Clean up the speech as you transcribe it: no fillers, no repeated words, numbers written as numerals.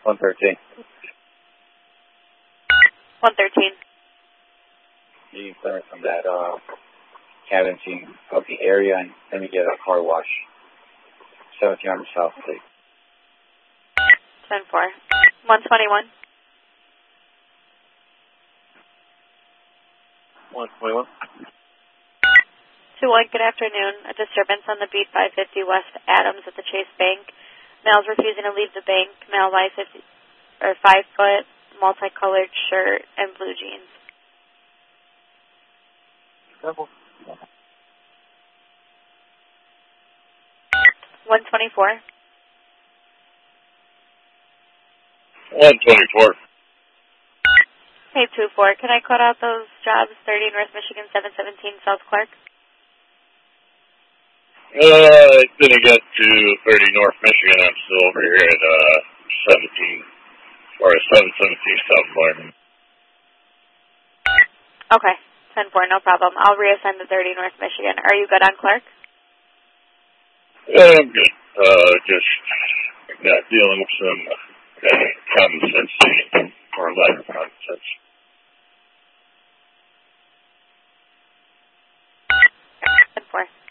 113. 113. You can clear from that cabin team of the area and let me get a car wash. 1700 South, please. 10-4. 121. 121. 2-1, good afternoon. A disturbance on the beat 550 West Adams at the Chase Bank. Male's refusing to leave the bank. Male by 5 foot, multicolored shirt, and blue jeans. 124. 124. Hey, 2-4. Can I cut out those jobs? 30 North Michigan, 717 South Clark. I didn't get to 30 North Michigan. I'm still over here at 717 South Clark. Okay, 10-4, no problem. I'll reassign the 30 North Michigan. Are you good on Clark? Yeah, I'm good. Just dealing with some common sense or lack of common sense. 10-4.